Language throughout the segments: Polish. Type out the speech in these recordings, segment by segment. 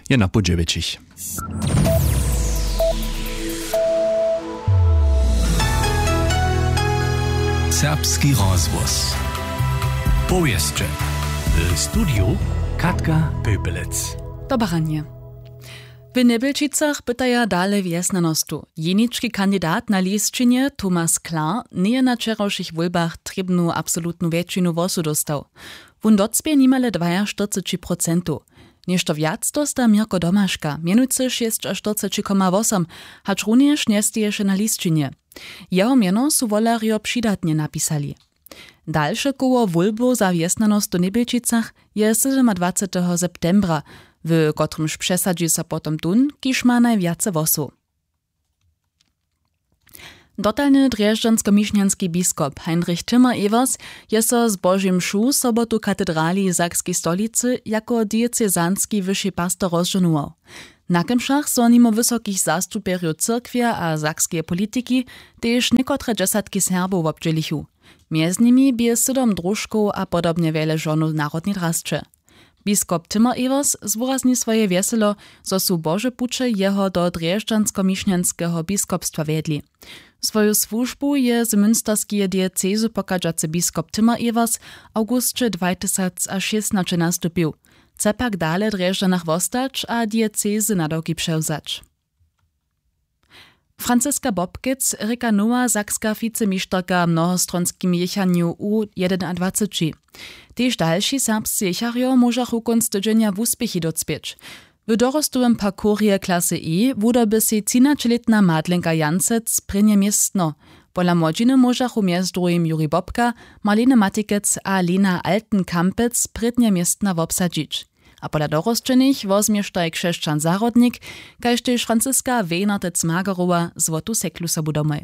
je na podževičich. Serbski rozvoz. Powieszcze. W studiu Katka Pöpelec. Dobranie. W Nebelčicach pytaja dalej wjesnanostu. Jeniczki kandydat na listczynie Thomas Klar nie na wczorajszych wolbach trebnu absolutnu większość głosu dostał. Wun docpie nimale 42%. Nešto viac dosta Mirko Domaška, mienujcy 46,8, hacz również nie steješe na listczynie. Jeho mieno su wolario przydatnie napisali. Dalsze koło wolbu za wjesnanost w Nebelčicach je 27. septembra, w kotrymż przesadzi sa potom tun, kiż ma najwiace wosu. Dotalny drjeżdżansko-mišňanski biskop Heinrich Timmer-Evers je so z Božím mšu sobotu katedrali Sakskiej stolicy jako diecezanski wyższy pastor rozżonuwał. Na kemšach so nimo wysokich zastupierju cyrkwia a sakskie polityki też niekotre dziesiątki Serbów obdzielichu. Między nimi bie 7 drużków a podobnie wiele żonów narodni drastcze. Biskop Timmer-Evers zwurazni swoje wieselo, zo su Boże pucze jeho do drjeżdżansko-mišňanskiego biskopstwa wiedli. Swoju służbu je z münsterskie diecezy pokażacy biskop Timmer-Evers augustcze 2016 nastąpił. Chce pak dale drjeżdżanach wostać a diecezy na doki przewzać. Franziska Bobkic reka nowa sakska wicemistrka mnohostronskim jechaniu U21. Tež další serbscy jecharjo możachu konc tydzienia w uspěchy docpieć. W dorostowym parkurie klasy E wudoby si 13-letna Madlenka Jancec prynje miestno. Pola młodziny możachu między drugim Juri Bobka, Marlene Matikec a Lena Altenkampec prydnie miestna wobsadzić. A pola dorostčených wozmiesztaj krzeszczan zarodnik, kaž tež Franziska Wejnartec-Magerowa złotu seklu so budomaj.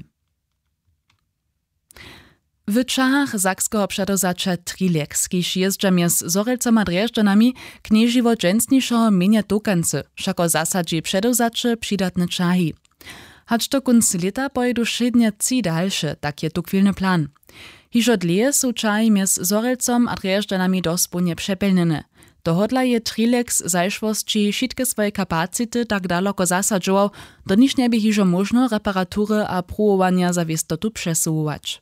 W czachach sakskiego przedozacza Trileks, kiž jezdža mjez Zorelcama Drježďanami knieživo dženstnišoho mienia Tokancy, šako zasadži předozacze přidatne čahy. Hacz do konc leta pojedu šednje 3 dalsze, tak je tukwilny plan. Hižo dlje su čahy mjez Zorelcom a Drježďanami dospunje přepelnene. Dohodla je Trileks zajšvosći šitke svoje kapacity tak daleko zasadžoval, do niž nie by hižo možno reparatury a pruovania za vistotu přesuwować.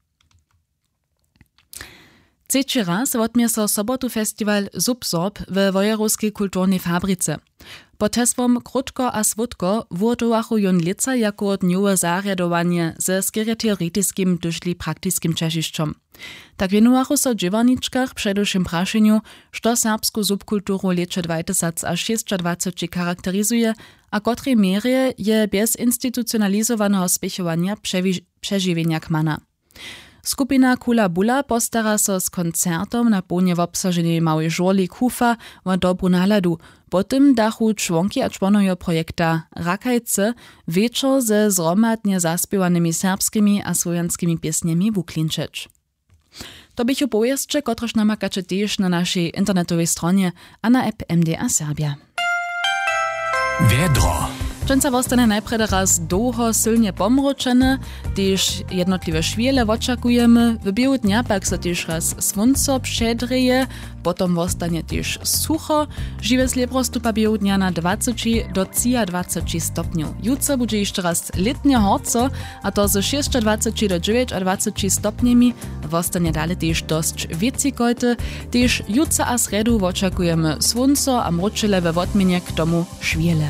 Trzeci raz odmie so sobotu festiwal Zub-Sorb w Wojerowskiej kulturnej fabryce. Pod hesłom Krótko a Słodko wurtowachu jon lica jako dniowe zarjadowanie ze skiereteoretyskim doszli praktyskim czesiszczom. Tak wienuwachu so dźěwarničkach předušim prašenju, što serbsku subkulturu leče 2026 charakterizuje, a kotrej mierje je bez institucionalizowanego spěchowania przežiwienia kmana. Skupina Kula Bula postara so z koncertom na ponie w obsaženej małej żurli Kufa w dobru naladu. Potem dachu członki a członojo projekta Rakajce wieczór ze zromadnie zaspiewanymi serbskimi a słowianskimi piesniami wuklinčeć. To bychu powieszcze, kotreż namakacze też na naszej internetowej stronie a na app MDA Serbia. Wiedro. Dżęca wostane najprej raz długo silnie pomroczene, też jednotliwe szwiele oczekujemy. W biegu dnia pak so też raz słonco przedrzeje, potom wostanie też sucho. Żywe sliebrostu pa biegu dnia na 20 do 23 stopniów. Jutro będzie jeszcze raz letnie horco, a to ze 26 do 29 stopniami. Wostanie dalej też dość wiecikojte. Też jutro a sredu oczekujemy słonco, a mroczele we odmienie k tomu szwiele.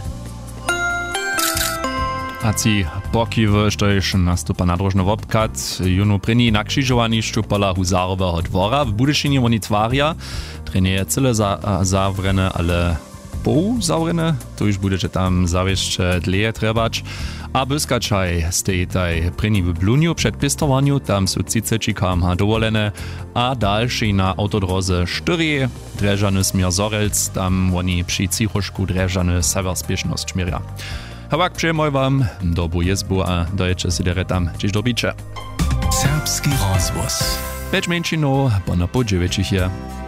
A ci pokiwy, što już nastupa nadrożny wopkat, junu pryni na krzyżowaniszczu pola Huzarowego dwora w Budyszynie oni twarja. Trenieje cyle zawrene, ale pół zawrene, to już budecie tam zawieszcze dleje trebać. A byskaczaj stoi taj pryni w Bluniu przed pistowaniu, tam są 30 km dowolene, a dalszy na autodroze 4 dreżany smier Zorelc, tam oni przy cichoszku dreżany severspieszność śmieria. Hawak przyjmuj wam dobrą jezbu, a dajecie si tam dziś dobicze. Serbski rozvoz. 5 minut, bo na podżewiecie.